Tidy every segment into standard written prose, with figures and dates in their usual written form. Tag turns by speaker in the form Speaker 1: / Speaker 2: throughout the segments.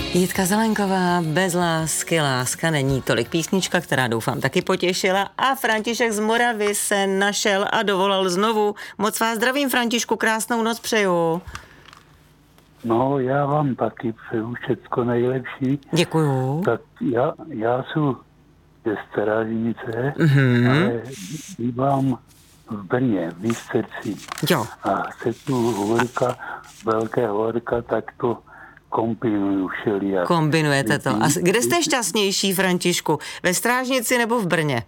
Speaker 1: Jitka Zelenková, Bez lásky láska není tolik, písnička, která doufám taky potěšila, a František z Moravy se našel a dovolal znovu. Moc vás zdravím, Františku, krásnou noc přeju.
Speaker 2: No, já vám taky přeju všecko nejlepší.
Speaker 1: Děkuju.
Speaker 2: Tak já jsem ze Strážnice, ale bývám v Brně, v Lísterci.
Speaker 1: Jo.
Speaker 2: A se tu horka, velké horka, tak to kombinuju všelijak.
Speaker 1: Kombinujete to. A kde jste šťastnější, Františku? Ve Strážnici nebo v Brně?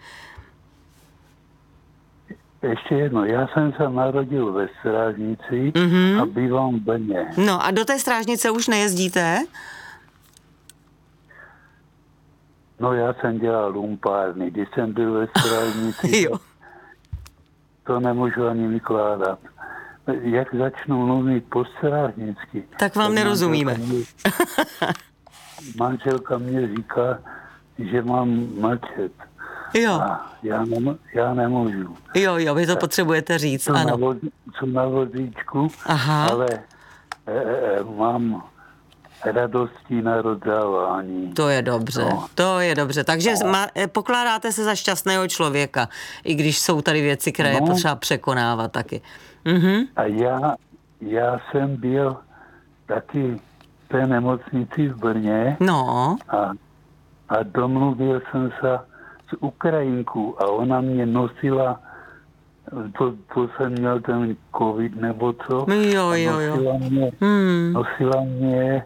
Speaker 2: Ještě jedno, já jsem se narodil ve Strážnici a bývám v Brně.
Speaker 1: No a do té Strážnice už nejezdíte?
Speaker 2: No, já jsem dělal lumpárny, když jsem byl ve Strážnici,
Speaker 1: Jo.
Speaker 2: to nemůžu ani vykládat. Jak začnu mluvit po strážnicky,
Speaker 1: Tak vám nerozumíme.
Speaker 2: Manželka mě říká, že mám mlčet.
Speaker 1: Jo.
Speaker 2: A já nemůžu.
Speaker 1: Jo, vy to potřebujete říct, ano.
Speaker 2: Jsem na vozíčku,
Speaker 1: Aha.
Speaker 2: ale mám radostí na rozdávání.
Speaker 1: To je dobře,
Speaker 2: No.
Speaker 1: to je dobře. Takže pokládáte se za šťastného člověka, i když jsou tady věci, které je potřeba překonávat taky.
Speaker 2: A já jsem byl taky v té nemocnici v Brně a domluvil jsem se s Ukrajinkou a ona mě nosila, to jsem měl ten covid nebo co,
Speaker 1: Jo.
Speaker 2: Nosila mě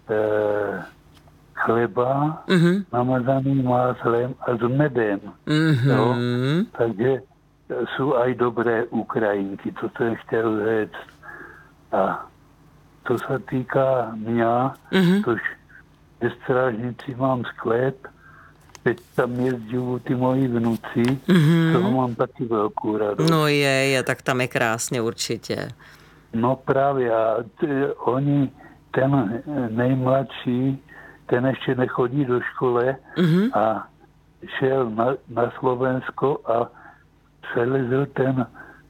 Speaker 2: chleba namazaný máslem a s medem. Jo? Takže jsou aj dobré Ukrajinky, to jsem chtěl říct. A to se týká mě, tož ve Strážnici mám sklep, teď tam jezdí ty moji vnuci, toho mám taky velkou radost.
Speaker 1: No je, tak tam je krásně určitě.
Speaker 2: No právě, a oni, ten nejmladší, ten ještě nechodí do školy a šel na Slovensko a přelezl ten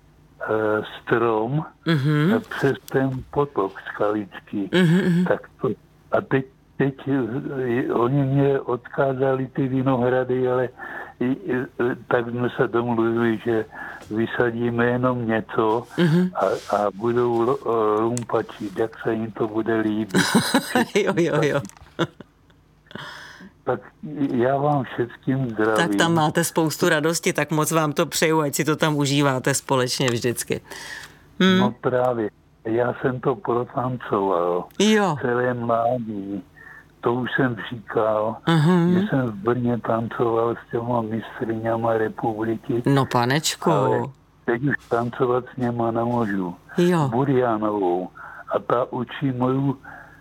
Speaker 2: strom přes ten potok skalický. Tak to, a teď oni mě odkázali ty vinohrady, ale tak jsme se domluvili, že vysadíme jenom něco a budou lumpačit, jak se jim to bude líbit.
Speaker 1: Jo.
Speaker 2: Tak já vám všetkým zdravím.
Speaker 1: Tak tam máte spoustu radosti, tak moc vám to přeju, ať si to tam užíváte společně vždycky.
Speaker 2: No právě, já jsem to protancoval.
Speaker 1: Jo.
Speaker 2: Celé mládí. To už jsem říkal, že jsem v Brně tancoval s těma mistryňama republiky.
Speaker 1: No panečku.
Speaker 2: Ale teď už tancovat s něma nemůžu.
Speaker 1: Jo.
Speaker 2: Burianovou. A ta učí moju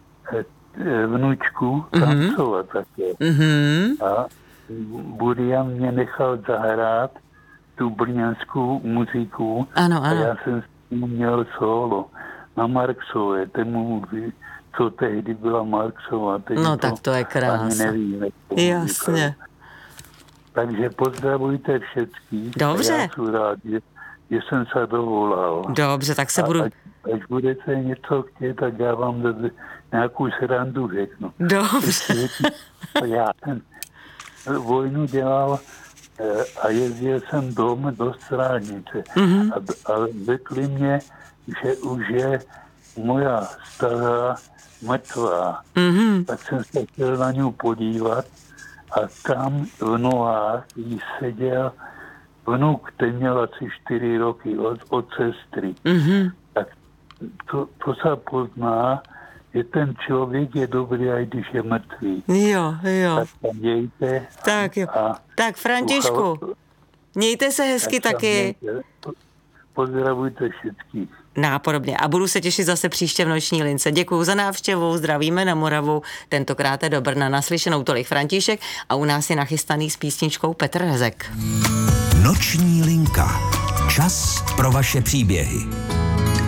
Speaker 2: vnučku tancovat také. A Burian mě nechal zahrát tu brněnskou muziku.
Speaker 1: Ano.
Speaker 2: A já jsem s tím měl solo na Marxové, co tehdy byla Marxová.
Speaker 1: No tak to je krása.
Speaker 2: Ani nevím.
Speaker 1: Jasně.
Speaker 2: Takže pozdravujte všetkých.
Speaker 1: Dobře.
Speaker 2: Já jsem rád, že jsem se dovolal.
Speaker 1: Dobře, tak se budu...
Speaker 2: Až budete něco chtět, tak já vám nějakou srandu řeknu.
Speaker 1: Dobře.
Speaker 2: Já jsem vojnu dělal a jezdil jsem do Strážnice. A řekli mě, že už je moja stará mrtvá. Tak jsem se chtěl na ňu podívat a tam v nohách jí seděl vnuk, ten měl asi 4 roky od sestry. Tak to se pozná, že ten člověk je dobrý, i když je mrtvý.
Speaker 1: Jo.
Speaker 2: Tak tam mějte.
Speaker 1: Tak jo. Tak Františku, mějte se hezky taky.
Speaker 2: Pozdravujte všetkých.
Speaker 1: Nápodobně. A budu se těšit zase příště v noční lince. Děkuju za návštěvu, zdravíme na Moravu, tentokrát do Brna. Naslyšenou tolik František a u nás je nachystaný s písničkou Petr Rezek.
Speaker 3: Noční linka. Čas pro vaše příběhy.